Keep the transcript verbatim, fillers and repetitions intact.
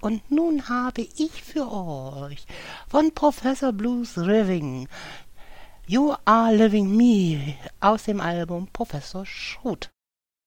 Und nun habe ich für euch von Professor Blues Living You Are Living Me aus dem Album Professor Schrot.